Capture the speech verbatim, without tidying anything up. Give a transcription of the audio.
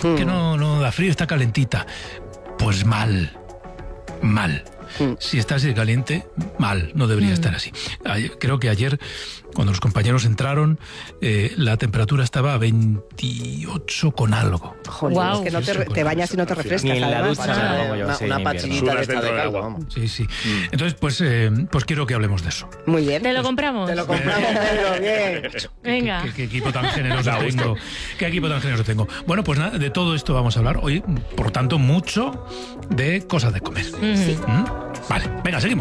mm. que no, no da frío, está calentita. Pues mal, mal. Mm. Si está así de caliente, mal, no debería mm. estar así. Creo que ayer, cuando los compañeros entraron, eh, la temperatura estaba a veintiocho con algo. Joder, wow. Es que no te, te bañas y no te refrescas. Ni en la ducha, una, como yo, una, sí, una pachillita de esta de caldo. Sí, sí. Mm. Entonces, pues, eh, pues quiero que hablemos de eso. Muy bien. ¿Te lo compramos? Te lo compramos, Pedro, bien. Venga. ¿Qué, qué, qué equipo tan generoso tengo? ¿Qué equipo tan generoso tengo? Bueno, pues nada, de todo esto vamos a hablar hoy, por tanto, mucho de cosas de comer. Mm-hmm. ¿Mm? Vale, venga, seguimos.